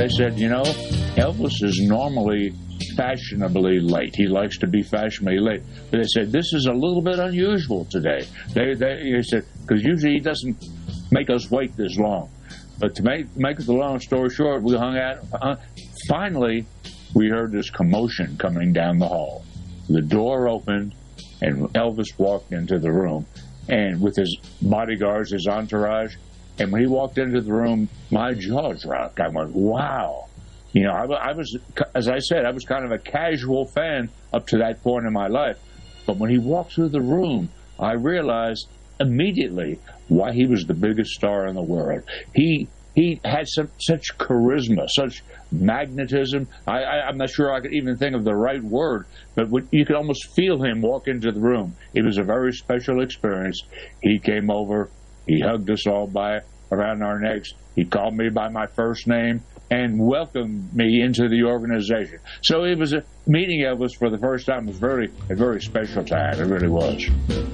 they said, Elvis is normally fashionably late. He likes to be fashionably late. But they said, this is a little bit unusual today. They said, because usually he doesn't make us wait this long. But to make the long story short, we hung out. Finally, we heard this commotion coming down the hall. The door opened, and Elvis walked into the room, and with his bodyguards, his entourage. And when he walked into the room, my jaw dropped. I went, wow. I was, as I said, I was kind of a casual fan up to that point in my life. But when he walked through the room, I realized immediately why he was the biggest star in the world. He had such charisma, such magnetism. I'm not sure I could even think of the right word, but you could almost feel him walk into the room. It was a very special experience. He came over. He hugged us all around our necks. He called me by my first name and welcomed me into the organization. So it was meeting Elvis for the first time was a very special time. It really was.